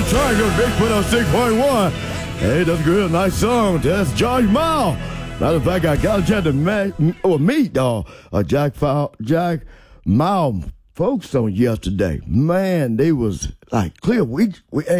Triangle Bigfoot on 6.1. Hey, that's good. Nice song. That's Josh Mile. Matter of fact, I got a chance to meet Jack Mile folks on yesterday. Man, they was like clear. We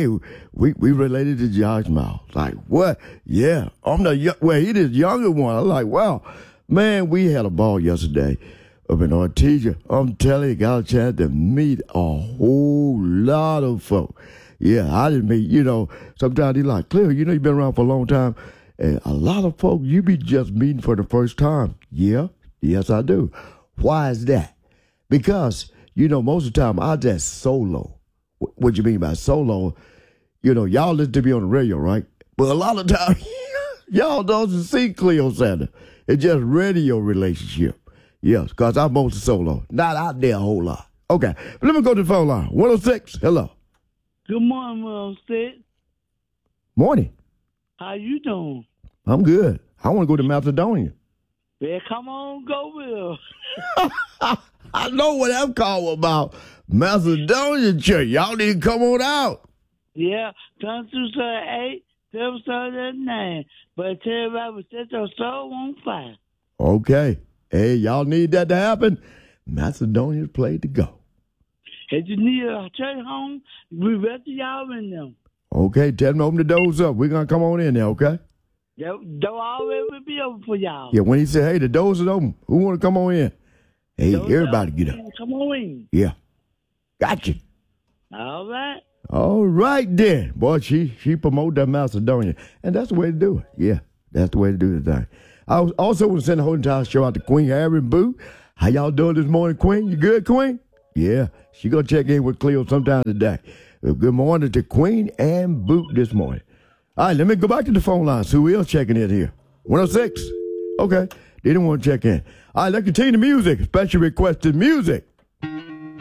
related to Josh Mile. Like what? Yeah, I'm the he the younger one. I'm like, wow, man, we had a ball yesterday up in Ortegia. I'm telling you, got a chance to meet a whole lot of folks. Yeah, I didn't meet, sometimes they like, Clear, you've been around for a long time. And a lot of folks, you be just meeting for the first time. Yeah, yes, I do. Why is that? Because, most of the time I just solo. What you mean by solo? Y'all listen to me on the radio, right? But a lot of times, y'all don't see Cleo Sanders. It's just radio relationship. Yes, because I'm mostly solo. Not out there a whole lot. Okay, but let me go to the phone line. 106, hello. Good morning, 106. Morning. How you doing? I'm good. I want to go to Macedonia. Yeah, come on, go, Will. I know what I'm calling about. Macedonia Church. Y'all need to come on out. Yeah, come to 8, 7, but tell everybody set your soul on fire. Okay. Hey, y'all need that to happen? Macedonia's place to go. If you need a church home, we ready y'all in them. Okay, tell them to open the doors up. We're going to come on in there, okay? The door always will be open for y'all. Yeah, when he said, hey, the doors are open, who want to come on in? Hey, doors everybody get up. Come on in. Yeah. Gotcha. All right. All right, then. Boy, she promoted that Macedonia. And that's the way to do it. Yeah, that's the way to do the thing. I also want to send the whole entire show out to Queen Harry and Boo. How y'all doing this morning, Queen? You good, Queen? Yeah, she going to check in with Cleo sometime today. Good morning to Queen and Boot this morning. All right, let me go back to the phone lines. Who else checking in here? 106. Okay, they didn't want to check in. All right, let's continue the music. Special requested music.